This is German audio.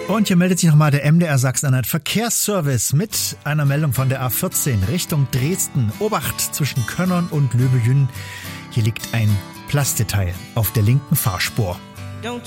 Und hier meldet sich nochmal der MDR Sachsen-Anhalt Verkehrsservice mit einer Meldung von der A14 Richtung Dresden. Obacht zwischen Könnern und Löbejün. Hier liegt ein Plastdetail auf der linken Fahrspur.